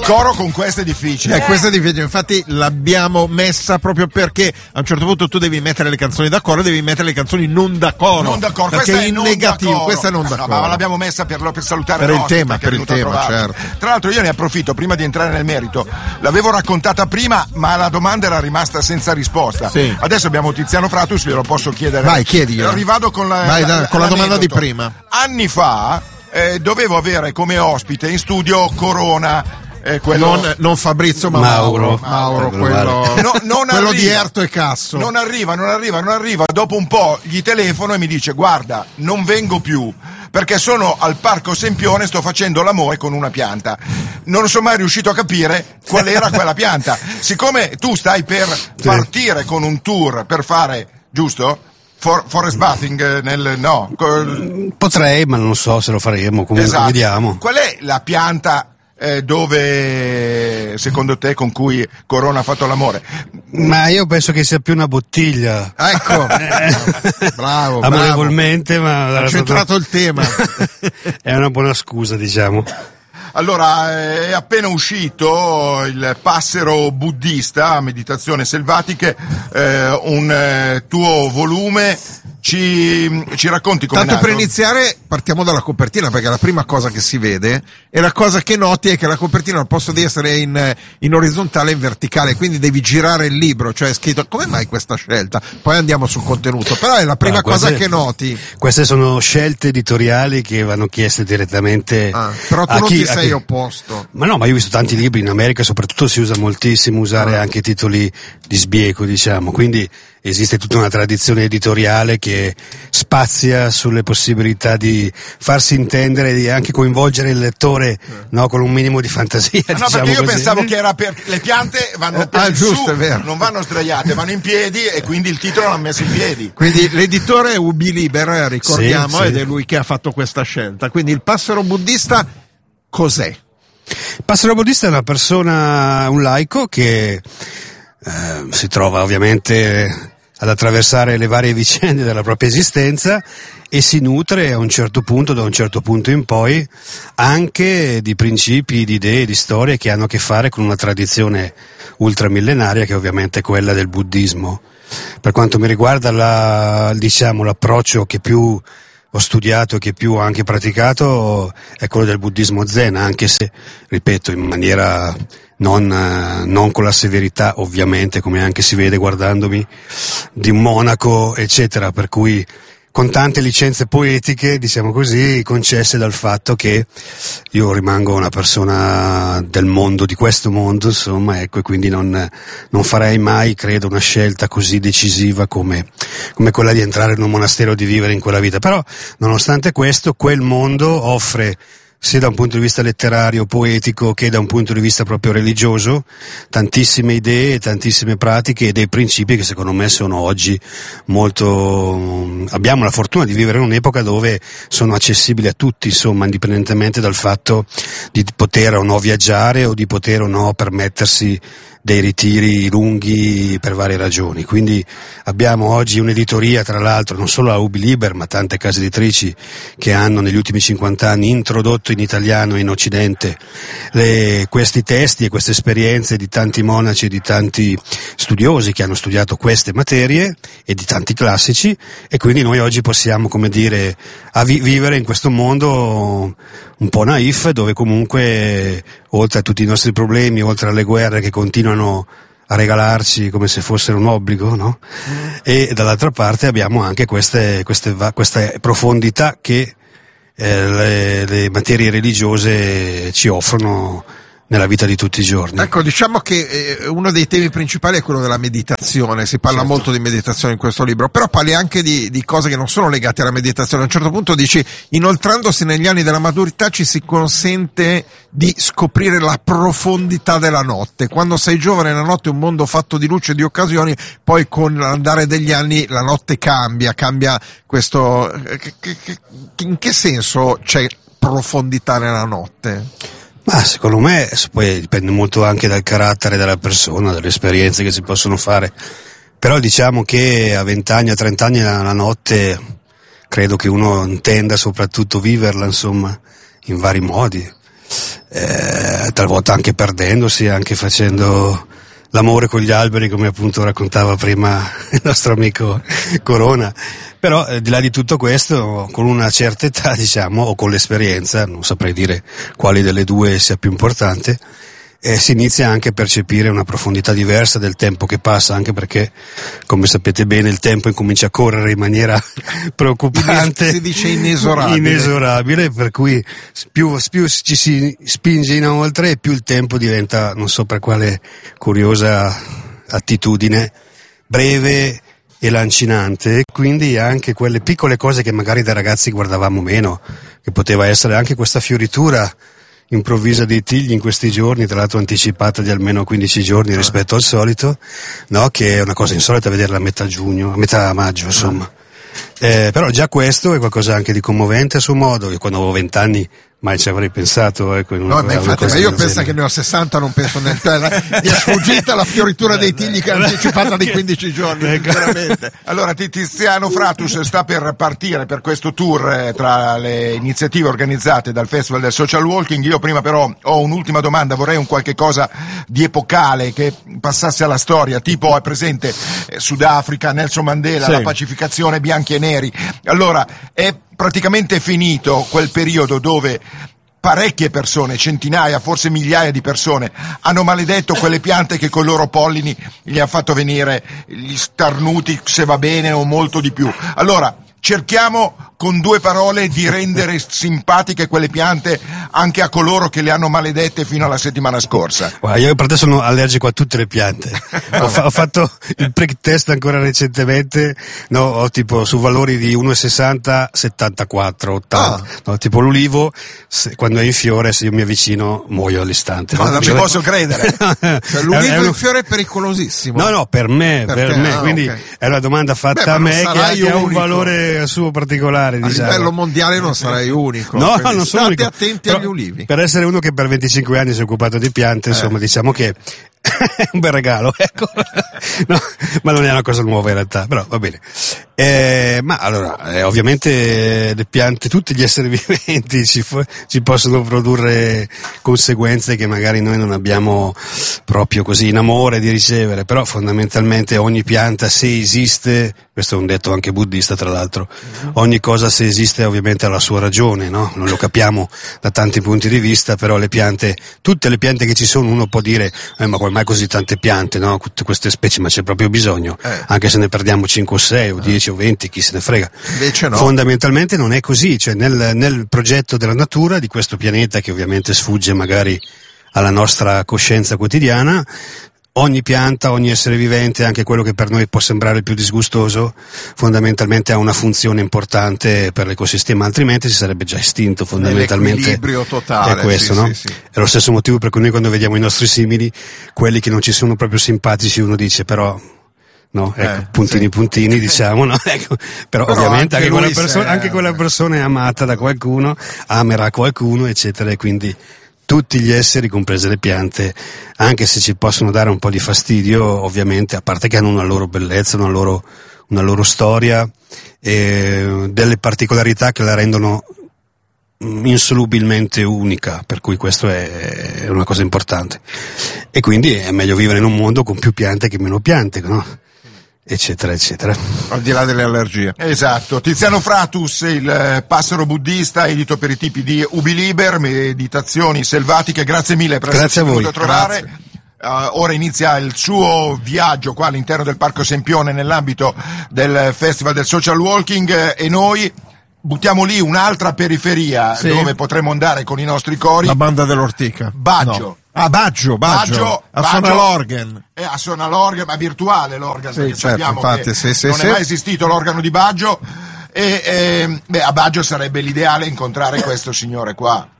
coro con questo è difficile. Questo è difficile, infatti l'abbiamo messa proprio perché a un certo punto tu devi mettere le canzoni da coro e devi mettere le canzoni non da coro. Non da coro, perché questa è in non negativo, da coro. questa è non da coro. Ma l'abbiamo messa per salutare per il l'ospite tema, che è venuto a trovarci. certo. Tra l'altro io ne approfitto prima di entrare nel merito. L'avevo raccontata prima, ma la domanda era rimasta senza risposta. Sì. Adesso abbiamo Tiziano Fratus, glielo posso chiedere. Vai, chiediglielo. Rivado con la domanda di prima. Anni fa dovevo avere come ospite in studio Corona. Non Fabrizio, ma Mauro, quello arriva, di Erto e Casso. Non arriva. Dopo un po' gli telefono e mi dice: guarda, non vengo più perché sono al Parco Sempione, sto facendo l'amore con una pianta. Non sono mai riuscito a capire qual era quella pianta. Siccome tu stai per partire con un tour per fare, giusto? Forest bathing potrei, ma non so se lo faremo, comunque esatto. Vediamo. Qual è la pianta dove secondo te con cui Corona ha fatto l'amore? Ma io penso che sia più una bottiglia. Ecco, bravo. Amorevolmente, ma ha centrato il tema. È una buona scusa, diciamo. Allora, è appena uscito il Passero buddista, Meditazioni selvatiche, un tuo volume. Ci racconti come è nato? Per iniziare partiamo dalla copertina, perché la prima cosa che si vede e la cosa che noti è che la copertina al posto di essere in orizzontale è in verticale, quindi devi girare il libro, cioè è scritto. Come mai questa scelta? Poi andiamo sul contenuto, però è la prima cosa che noti. Queste sono scelte editoriali che vanno chieste direttamente però tu non ti sei opposto. Ma no, ma io ho visto tanti libri in America, soprattutto si usa moltissimo usare anche titoli di sbieco, diciamo, quindi esiste tutta una tradizione editoriale che spazia sulle possibilità di farsi intendere e di anche coinvolgere il lettore, no, con un minimo di fantasia. No, diciamo perché io così. pensavo che era per le piante vanno per giusto, su, è vero. non vanno sdraiate, vanno in piedi e quindi il titolo l'hanno messo in piedi. Quindi l'editore è Ubi Liber, ricordiamo, sì. Ed è lui che ha fatto questa scelta. Quindi il Passero buddista cos'è? Il Passero buddista è una persona, un laico che si trova ovviamente ad attraversare le varie vicende della propria esistenza e si nutre a un certo punto, da un certo punto in poi, anche di principi, di idee, di storie che hanno a che fare con una tradizione ultramillenaria che ovviamente è quella del buddismo. Per quanto mi riguarda l'approccio che più ho studiato e che più ho anche praticato è quello del buddismo zen, anche se, ripeto, in maniera non con la severità, ovviamente, come anche si vede guardandomi, di un monaco, eccetera, per cui con tante licenze poetiche, diciamo così, concesse dal fatto che io rimango una persona del mondo, di questo mondo, insomma, ecco, e quindi non farei mai, credo, una scelta così decisiva come quella di entrare in un monastero e di vivere in quella vita. Però, nonostante questo, quel mondo offre, sia da un punto di vista letterario, poetico, che da un punto di vista proprio religioso, tantissime idee, tantissime pratiche e dei principi che secondo me sono oggi molto. Abbiamo la fortuna di vivere in un'epoca dove sono accessibili a tutti, insomma, indipendentemente dal fatto di poter o no viaggiare o di poter o no permettersi dei ritiri lunghi per varie ragioni. Quindi abbiamo oggi un'editoria, tra l'altro, non solo la Ubi Liber, ma tante case editrici che hanno negli ultimi 50 anni introdotto in italiano e in Occidente questi testi e queste esperienze di tanti monaci e di tanti studiosi che hanno studiato queste materie e di tanti classici, e quindi noi oggi possiamo, come dire, vivere in questo mondo un po' naif, dove comunque, oltre a tutti i nostri problemi, oltre alle guerre che continuano a regalarci come se fossero un obbligo, no? E dall'altra parte abbiamo anche queste profondità che le materie religiose ci offrono nella vita di tutti i giorni. Ecco, diciamo che uno dei temi principali è quello della meditazione. Si parla molto di meditazione in questo libro, però parli anche di cose che non sono legate alla meditazione. A un certo punto dici: inoltrandosi negli anni della maturità ci si consente di scoprire la profondità della notte. Quando sei giovane la notte è un mondo fatto di luce e di occasioni, poi con l'andare degli anni la notte cambia questo. In che senso c'è profondità nella notte? Ma secondo me poi dipende molto anche dal carattere della persona, dalle esperienze che si possono fare, però diciamo che a 20 anni, a 30 anni la notte credo che uno intenda soprattutto viverla, insomma, in vari modi. talvolta anche perdendosi, anche facendo l'amore con gli alberi, come appunto raccontava prima il nostro amico Corona. Però di là di tutto questo, con una certa età, diciamo, o con l'esperienza, non saprei dire quali delle due sia più importante, si inizia anche a percepire una profondità diversa del tempo che passa, anche perché, come sapete bene, il tempo incomincia a correre in maniera preoccupante, si dice inesorabile, per cui più ci si spinge inoltre e più il tempo diventa, non so per quale curiosa attitudine, breve e lancinante. Quindi anche quelle piccole cose che magari da ragazzi guardavamo meno, che poteva essere anche questa fioritura improvvisa dei tigli in questi giorni, tra l'altro anticipata di almeno 15 giorni rispetto al solito, no? Che è una cosa insolita vederla a metà giugno, a metà maggio, insomma. Però già questo è qualcosa anche di commovente a suo modo. Io quando avevo 20 anni mai ci avrei pensato, ecco, in una ma io penso che ne ho 60, non penso niente. Mi è sfuggita la fioritura dei tigli che è anticipata di 15 giorni, sinceramente. Allora, Tiziano Fratus sta per partire per questo tour tra le iniziative organizzate dal Festival del Social Walking. Io prima però ho un'ultima domanda, vorrei un qualche cosa di epocale che passasse alla storia, tipo è presente Sudafrica, Nelson Mandela, la pacificazione bianchi e neri. Allora, è praticamente finito quel periodo dove parecchie persone, centinaia, forse migliaia di persone, hanno maledetto quelle piante che con i loro pollini gli ha fatto venire gli starnuti, se va bene, o molto di più. Allora, cerchiamo con due parole di rendere simpatiche quelle piante anche a coloro che le hanno maledette fino alla settimana scorsa. Guarda, io per te sono allergico a tutte le piante. Ho fatto il prick test ancora recentemente, no, ho tipo su valori di 1,60, 74, 80. No, tipo l'ulivo, quando è in fiore, se io mi avvicino muoio all'istante. No, non ci posso credere. Cioè, l'ulivo in fiore è pericolosissimo. No, per me. Quindi okay. È una domanda fatta a me che ha un valore suo particolare. A livello mondiale non sarai unico. No, non sono unico. State attenti agli ulivi. Per essere uno che per 25 anni si è occupato di piante, insomma, diciamo che è un bel regalo, ecco. No, ma non è una cosa nuova in realtà, però va bene. Ma allora, ovviamente le piante, tutti gli esseri viventi ci possono produrre conseguenze che magari noi non abbiamo proprio così in amore di ricevere, però fondamentalmente ogni pianta, se esiste, questo è un detto anche buddista tra l'altro, ogni cosa se esiste ovviamente ha la sua ragione, no? Non lo capiamo da tanti punti di vista, però le piante, tutte le piante che ci sono, uno può dire ma come mai così tante piante, no? Tutte queste specie, ma c'è proprio bisogno, anche se ne perdiamo 5 o 6 o 10 o 20, chi se ne frega. Invece no. Fondamentalmente non è così, cioè nel progetto della natura di questo pianeta, che ovviamente sfugge magari alla nostra coscienza quotidiana, ogni pianta, ogni essere vivente, anche quello che per noi può sembrare il più disgustoso, fondamentalmente ha una funzione importante per l'ecosistema, altrimenti si sarebbe già estinto fondamentalmente. L'equilibrio totale. È questo, sì, no? Sì. È lo stesso motivo per cui noi quando vediamo i nostri simili, quelli che non ci sono proprio simpatici, uno dice però... No, ecco, puntini, diciamo, no? Ecco, però ovviamente anche quella persona è amata da qualcuno, amerà qualcuno, eccetera, e quindi tutti gli esseri, comprese le piante, anche se ci possono dare un po' di fastidio, ovviamente, a parte che hanno una loro bellezza, una loro storia, delle particolarità che la rendono insolubilmente unica, per cui questo è una cosa importante. E quindi è meglio vivere in un mondo con più piante che meno piante, no? Eccetera, eccetera. Al di là delle allergie. Esatto. Tiziano Fratus, il passero buddista, edito per i tipi di Ubi Liber, meditazioni selvatiche. Grazie mille per esserci venuto a trovare. Ora inizia il suo viaggio qua all'interno del Parco Sempione nell'ambito del Festival del Social Walking, e noi buttiamo lì un'altra periferia dove potremo andare con i nostri cori. La banda dell'Ortica. Baggio. No. Ah, Baggio. Suona l'organ. Suona l'organ, ma virtuale l'organ, perché certo, sappiamo infatti, che non è mai esistito l'organo di Baggio, e a Baggio sarebbe l'ideale incontrare questo signore qua.